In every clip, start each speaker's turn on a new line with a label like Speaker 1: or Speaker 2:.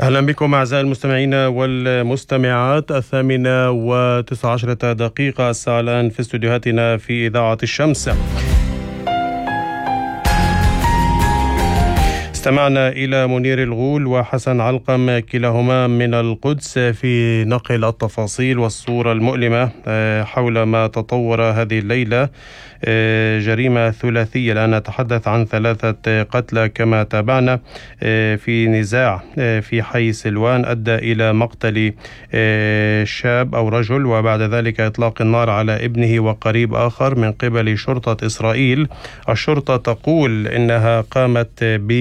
Speaker 1: أهلا بكم أعزائي المستمعين والمستمعات. 8:19 الساعة الآن في استديوهاتنا في إذاعة الشمس. استمعنا إلى منير الغول وحسن علقم كلاهما من القدس في نقل التفاصيل والصورة المؤلمة حول ما تطور هذه الليلة. جريمة ثلاثية، الآن نتحدث عن 3 قتلى كما تابعنا في نزاع في حي سلوان أدى إلى مقتل شاب أو رجل، وبعد ذلك إطلاق النار على ابنه وقريب آخر من قبل شرطة إسرائيل. الشرطة تقول إنها قامت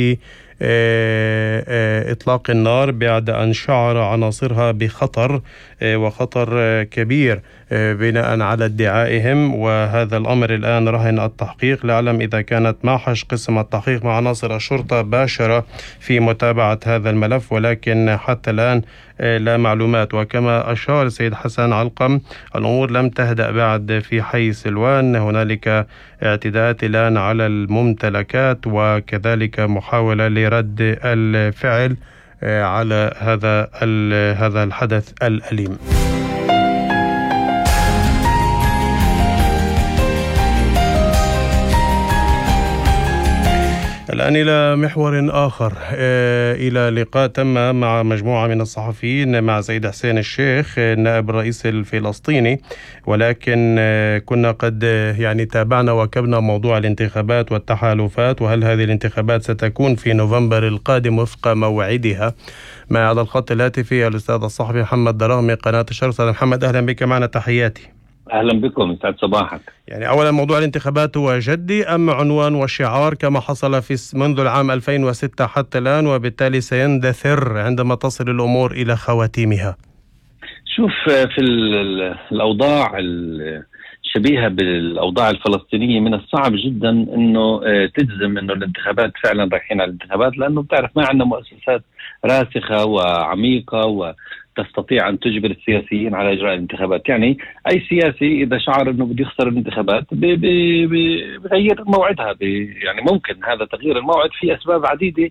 Speaker 1: إطلاق النار بعد أن شعر عناصرها بخطر وخطر كبير بناء على ادعائهم، وهذا الأمر الآن رهن التحقيق. لا أعلم إذا كانت معهش قسم التحقيق مع عناصر الشرطة باشرة في متابعة هذا الملف، ولكن حتى الآن لا معلومات. وكما أشار السيد حسن علقم الأمور لم تهدأ بعد في حي سلوان، هنالك اعتداءات الآن على الممتلكات وكذلك محاولة لرد الفعل على هذا الحدث الأليم. الآن إلى محور آخر، إلى لقاء تم مع مجموعة من الصحفيين مع سيد حسين الشيخ نائب الرئيس الفلسطيني، ولكن كنا قد تابعنا وكبنا موضوع الانتخابات والتحالفات، وهل هذه الانتخابات ستكون في نوفمبر القادم وفق موعدها. مع على الخط الهاتفي الأستاذ الصحفي محمد دراغمي قناة الشرق. أستاذ محمد أهلا بك معنا، تحياتي.
Speaker 2: أهلا بكم، يسعد صباحك.
Speaker 1: أولا موضوع الانتخابات هو جدي أم عنوان وشعار كما حصل منذ العام 2006 حتى الآن، وبالتالي سيندثر عندما تصل الأمور إلى خواتيمها؟
Speaker 2: شوف، في الأوضاع الشبيهة بالأوضاع الفلسطينية من الصعب جدا أنه تجزم أنه الانتخابات فعلا رايحين على الانتخابات، لأنه بتعرف ما عندنا مؤسسات راسخة وعميقة تستطيع أن تجبر السياسيين على إجراء الانتخابات. يعني أي سياسي إذا شعر أنه بده يخسر الانتخابات بغير موعدها. يعني ممكن هذا تغيير الموعد في أسباب عديدة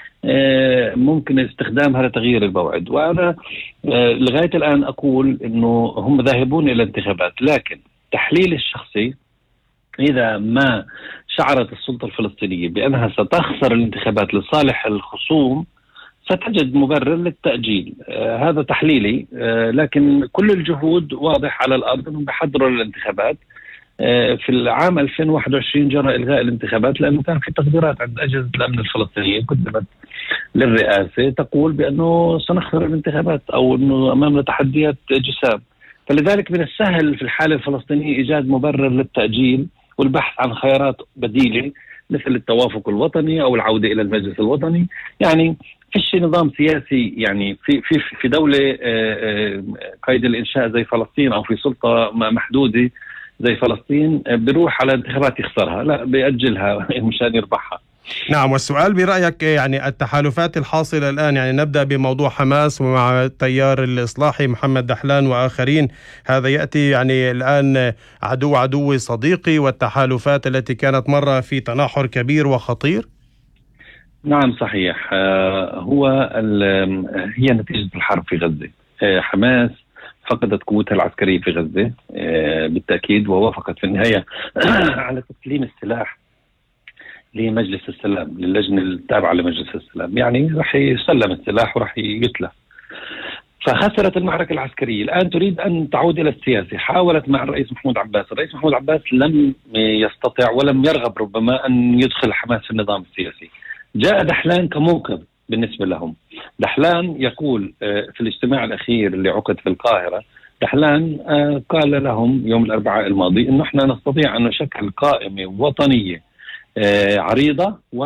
Speaker 2: ممكن استخدامها لتغيير الموعد، وأنا لغاية الآن أقول أنه هم ذاهبون إلى الانتخابات، لكن تحليل الشخصي إذا ما شعرت السلطة الفلسطينية بأنها ستخسر الانتخابات لصالح الخصوم ستجد مبرر للتأجيل. هذا تحليلي، لكن كل الجهود واضح على الأرض أنهم بيحضروا للانتخابات. في العام 2021 جرى إلغاء الانتخابات لأنه كان في تقديرات عند أجهزة الأمن الفلسطينية قدمت للرئاسة تقول بأنه سنخسر الانتخابات أو أنه أمامنا تحديات جسام. فلذلك من السهل في الحالة الفلسطينية إيجاد مبرر للتأجيل والبحث عن خيارات بديلة مثل التوافق الوطني أو العودة إلى المجلس الوطني. يعني فيش نظام سياسي يعني في دولة قيد الإنشاء زي فلسطين أو في سلطة محدودة زي فلسطين بيروح على انتخابات يخسرها، لا بيأجلها مشان يربحها.
Speaker 1: نعم، والسؤال برأيك التحالفات الحاصلة الآن، نبدأ بموضوع حماس ومع التيار الإصلاحي محمد دحلان وآخرين، هذا يأتي الآن عدو صديقي، والتحالفات التي كانت مرة في تناحر كبير وخطير.
Speaker 2: نعم صحيح، هي نتيجة الحرب في غزة. حماس فقدت قوتها العسكرية في غزة بالتأكيد، ووافقت في النهاية على تسليم السلاح لمجلس السلام، للجنة التابعة لمجلس السلام. يعني رح يسلم السلاح ورح يتلف، فخسرت المعركة العسكرية. الآن تريد أن تعود إلى السياسة. حاولت مع الرئيس محمود عباس، الرئيس محمود عباس لم يستطع ولم يرغب ربما أن يدخل حماس في النظام السياسي. جاء دحلان كمنقذ بالنسبة لهم. دحلان يقول في الاجتماع الأخير اللي عقد في القاهرة، دحلان قال لهم يوم الأربعاء الماضي إنه إحنا نستطيع أن نشكل قائمة وطنية عريضة